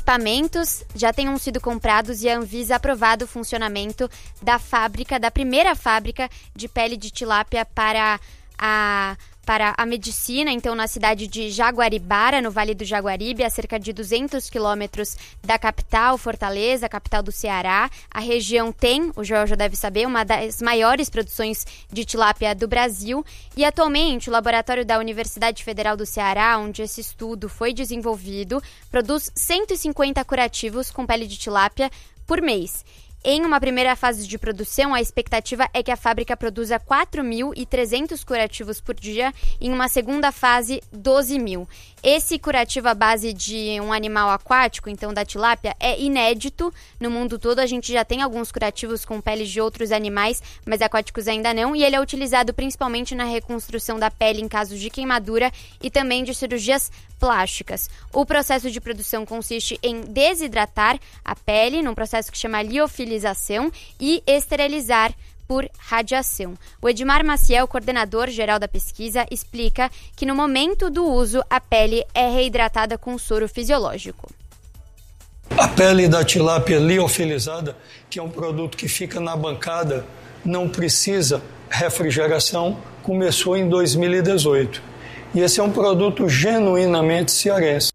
equipamentos já tenham sido comprados e a Anvisa aprovado o funcionamento da primeira fábrica de pele de tilápia para a medicina, então na cidade de Jaguaribara, no Vale do Jaguaribe, a cerca de 200 quilômetros da capital, Fortaleza, capital do Ceará. A região tem, o Joel já deve saber, uma das maiores produções de tilápia do Brasil. E atualmente o laboratório da Universidade Federal do Ceará, onde esse estudo foi desenvolvido, produz 150 curativos com pele de tilápia por mês. Em uma primeira fase de produção, a expectativa é que a fábrica produza 4.300 curativos por dia, em uma segunda fase, 12.000. Esse curativo à base de um animal aquático, então da tilápia, é inédito no mundo todo. A gente já tem alguns curativos com peles de outros animais, mas aquáticos ainda não, e ele é utilizado principalmente na reconstrução da pele em casos de queimadura e também de cirurgias plásticas. O processo de produção consiste em desidratar a pele, num processo que chama liofilização, e esterilizar por radiação. O Edmar Maciel, coordenador geral da pesquisa, explica que no momento do uso a pele é reidratada com soro fisiológico. A pele da tilápia liofilizada, que é um produto que fica na bancada, não precisa refrigeração, começou em 2018. E esse é um produto genuinamente cearense.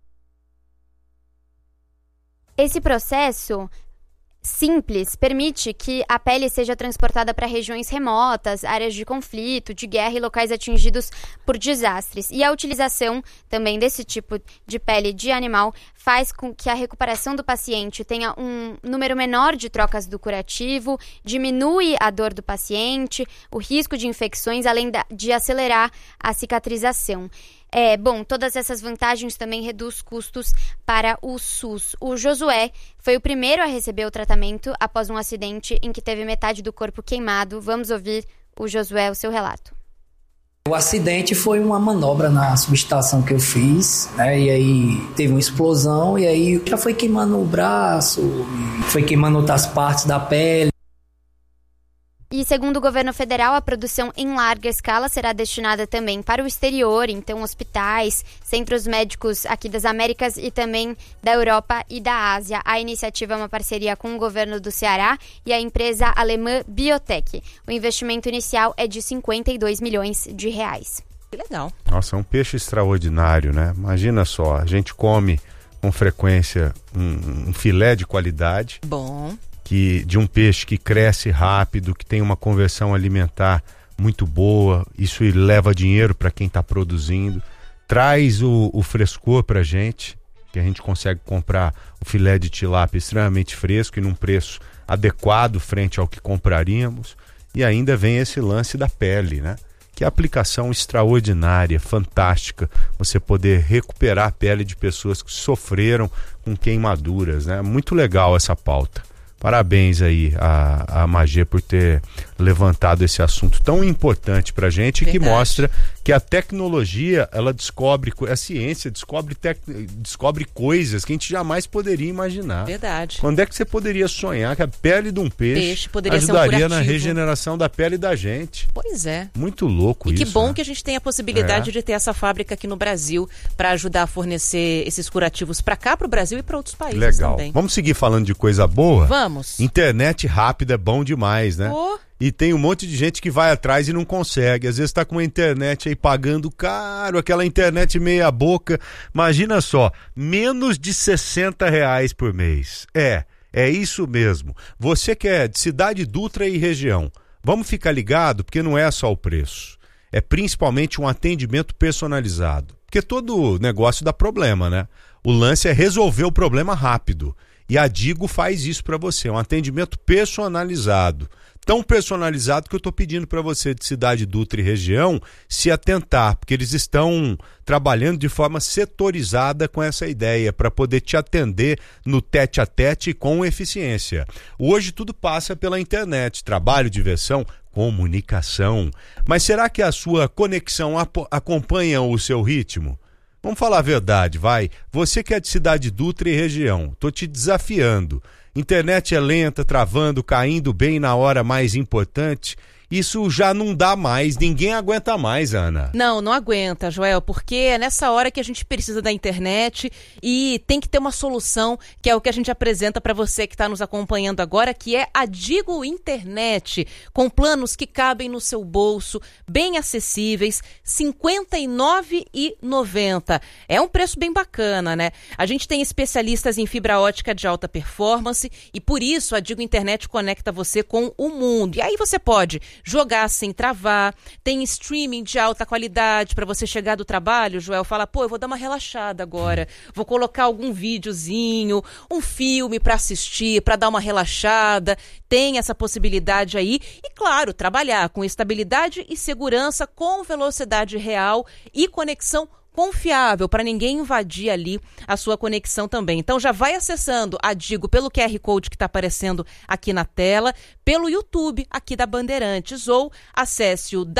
Esse processo simples permite que a pele seja transportada para regiões remotas, áreas de conflito, de guerra e locais atingidos por desastres. E a utilização também desse tipo de pele de animal faz com que a recuperação do paciente tenha um número menor de trocas do curativo, diminui a dor do paciente, o risco de infecções, além de acelerar a cicatrização. Todas essas vantagens também reduz custos para o SUS. O Josué foi o primeiro a receber o tratamento após um acidente em que teve metade do corpo queimado. Vamos ouvir o Josué, o seu relato. O acidente foi uma manobra na subestação que eu fiz, né? E aí teve uma explosão e aí já foi queimando o braço, foi queimando outras partes da pele. E segundo o governo federal, a produção em larga escala será destinada também para o exterior, então hospitais, centros médicos aqui das Américas e também da Europa e da Ásia. A iniciativa é uma parceria com o governo do Ceará e a empresa alemã Biotech. O investimento inicial é de 52 milhões de reais. Que legal. Nossa, é um peixe extraordinário, né? Imagina só, a gente come com frequência um filé de qualidade. Bom. De um peixe que cresce rápido, que tem uma conversão alimentar muito boa, isso leva dinheiro para quem está produzindo, traz o frescor para a gente, que a gente consegue comprar o filé de tilápia extremamente fresco e num preço adequado frente ao que compraríamos, e ainda vem esse lance da pele, né? Que é aplicação extraordinária, fantástica, você poder recuperar a pele de pessoas que sofreram com queimaduras, né? Muito legal essa pauta. Parabéns aí a Magê por ter levantado esse assunto tão importante pra gente. Verdade. Que mostra que a tecnologia, ela descobre, a ciência descobre coisas que a gente jamais poderia imaginar. Verdade. Quando é que você poderia sonhar que a pele de um peixe poderia ajudaria ser um na regeneração da pele da gente? Pois é. Muito louco isso. E que bom, né? Que a gente tem a possibilidade de ter essa fábrica aqui no Brasil para ajudar a fornecer esses curativos para cá, para o Brasil e para outros países. Legal. Também. Vamos seguir falando de coisa boa? Vamos. Internet rápida é bom demais, né? E tem um monte de gente que vai atrás e não consegue. Às vezes está com uma internet aí pagando caro, aquela internet meia boca. Imagina só, menos de R$60 por mês. É isso mesmo. Você que é de Cidade Dutra e região, vamos ficar ligado, porque não é só o preço. É principalmente um atendimento personalizado. Porque todo negócio dá problema, né? O lance é resolver o problema rápido. E a Digo faz isso para você, um atendimento personalizado. Tão personalizado que eu estou pedindo para você de Cidade Dutra e região se atentar, porque eles estão trabalhando de forma setorizada com essa ideia, para poder te atender no tete-a-tete e com eficiência. Hoje tudo passa pela internet, trabalho, diversão, comunicação. Mas será que a sua conexão acompanha o seu ritmo? Vamos falar a verdade, vai. Você que é de Cidade Dutra e região, tô te desafiando. Internet é lenta, travando, caindo bem na hora mais importante. isso já não dá mais, ninguém aguenta mais, Ana. Não aguenta, Joel, porque é nessa hora que a gente precisa da internet e tem que ter uma solução, que é o que a gente apresenta para você que está nos acompanhando agora, que é a Digo Internet, com planos que cabem no seu bolso, bem acessíveis, R$ 59,90. É um preço bem bacana, né? A gente tem especialistas em fibra ótica de alta performance e por isso a Digo Internet conecta você com o mundo. E aí você pode jogar sem travar, tem streaming de alta qualidade para você chegar do trabalho, Joel, fala, eu vou dar uma relaxada agora, vou colocar algum videozinho, um filme para assistir, para dar uma relaxada, tem essa possibilidade aí e, claro, trabalhar com estabilidade e segurança com velocidade real e conexão confiável, para ninguém invadir ali a sua conexão também. Então já vai acessando a Digo pelo QR Code que está aparecendo aqui na tela, pelo YouTube aqui da Bandeirantes, ou acesse o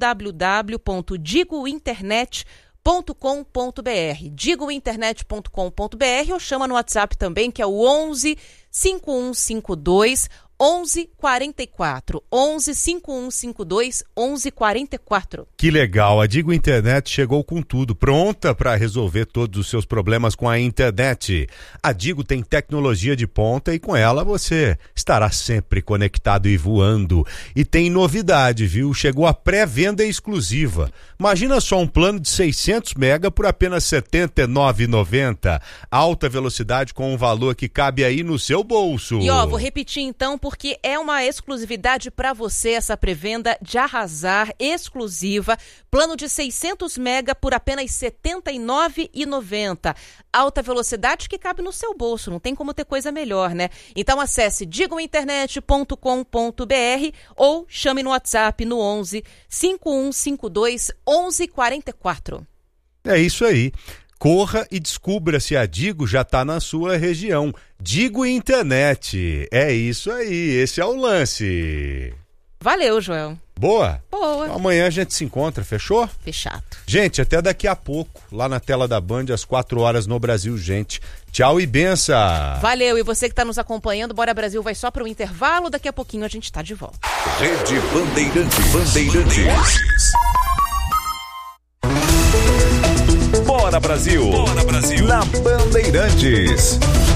www.digointernet.com.br, digointernet.com.br, ou chama no WhatsApp também, que é o 11 5152 1144, 11 5152 1144. Que legal, a Digo Internet chegou com tudo, pronta para resolver todos os seus problemas com a internet. A Digo tem tecnologia de ponta e com ela você estará sempre conectado e voando. E tem novidade, viu? Chegou a pré-venda exclusiva. Imagina só um plano de 600 mega por apenas R$ 79,90. Alta velocidade com um valor que cabe aí no seu bolso. E vou repetir então, porque é uma exclusividade para você, essa pré-venda de arrasar, exclusiva, plano de 600 mega por apenas R$ 79,90. Alta velocidade que cabe no seu bolso, não tem como ter coisa melhor, né? Então acesse digointernet.com.br ou chame no WhatsApp no 11 5152 1144. É isso aí. Corra e descubra se a Digo já está na sua região. Digo Internet. É isso aí, esse é o lance. Valeu, Joel. Boa? Boa. Então, amanhã a gente se encontra, fechou? Fechado. Gente, até daqui a pouco, lá na tela da Band, às 4 horas no Brasil, gente. Tchau e benção. Valeu, e você que está nos acompanhando, Bora Brasil vai só para o intervalo, daqui a pouquinho a gente está de volta. Rede Bandeirantes. Bora Brasil. Na Bandeirantes.